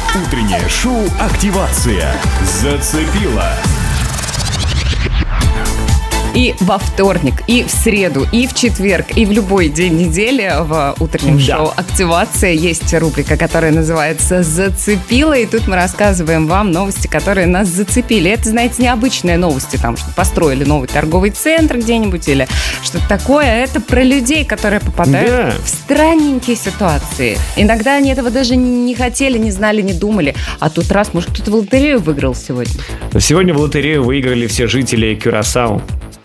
Утреннее шоу «Активация» зацепило. И во вторник, и в среду, и в четверг, и в любой день недели в утреннем шоу «Активация» есть рубрика, которая называется «Зацепило». И тут мы рассказываем вам новости, которые нас зацепили. Это, знаете, необычные новости, там, что построили новый торговый центр где-нибудь или что-то такое. Это про людей, которые попадают в странненькие ситуации. Иногда они этого даже не хотели, не знали, не думали. А тут раз, может, кто-то в лотерею выиграл сегодня. Сегодня в лотерею выиграли все жители Кюрасао.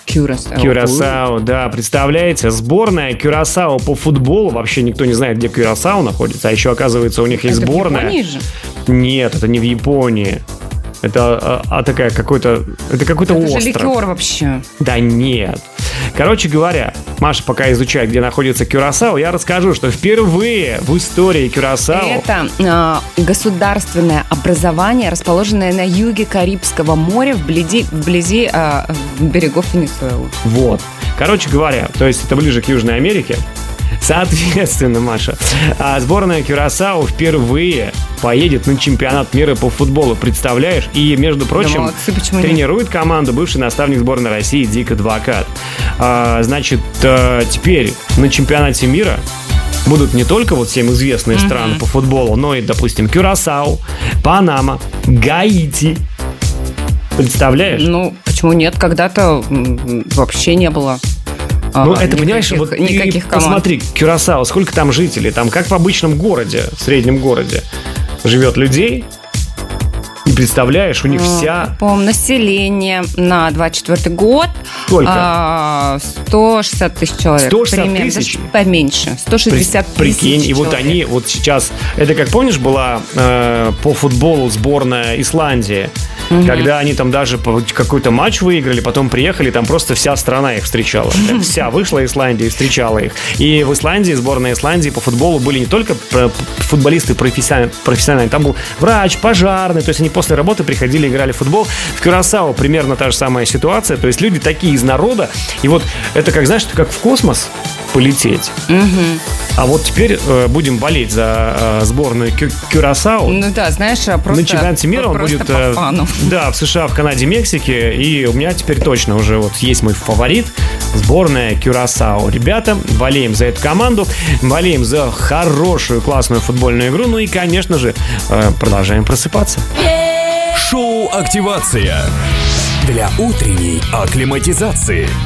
Кюрасао, да, представляете, сборная Кюрасао по футболу, вообще никто не знает, где Кюрасао находится, а еще, оказывается, у них есть сборная. В Японии же? Нет, это не в Японии. Это какой-то остров. Это же ликер вообще. Да нет. Короче говоря, Маша пока изучает, где находится Кюрасао, я расскажу, что впервые в истории Кюрасао... Это государственное образование, расположенное на юге Карибского моря, вблизи берегов Венесуэлы. Вот. Короче говоря, то есть это ближе к Южной Америке. Соответственно, Маша, сборная Кюрасао впервые поедет на чемпионат мира по футболу, представляешь? И, между прочим, тренирует команду бывший наставник сборной России Дик Адвокат. Значит, теперь на чемпионате мира будут не только вот всем известные страны по футболу, но и, допустим, Кюрасао, Панама, Гаити. Представляешь? Ну, почему нет? Когда-то вообще не было. Ну, это, понимаешь, вот никаких команд. Посмотри, Кюрасао, сколько там жителей? Там как в обычном городе, в среднем городе, живет людей. И представляешь, у них вся... По население на 24 год. Сколько? 160 тысяч человек. 160 тысяч? Поменьше. 160 тысяч. Прикинь, и вот человек. они вот сейчас... Это как, помнишь, была по футболу сборная Исландии? Когда они там даже какой-то матч выиграли, потом приехали, там просто вся страна их встречала. Вся вышла Исландия и встречала их. И в Исландии, сборная Исландии по футболу были не только футболисты профессиональные, там был врач, пожарный, то есть они после работы приходили, играли в футбол. В Кюрасао примерно та же самая ситуация, то есть люди такие из народа, и вот это как, знаешь, как в космос полететь. А вот теперь будем болеть за сборную Кюрасао. Ну да, знаешь, просто на чемпионате мира он будет по фану. Да, в США, в Канаде, Мексике. И у меня теперь точно уже вот есть мой фаворит. Сборная Кюрасао. Ребята, болеем за эту команду, болеем за хорошую, классную футбольную игру. Ну и, конечно же, продолжаем просыпаться. Шоу «Активация» для утренней акклиматизации.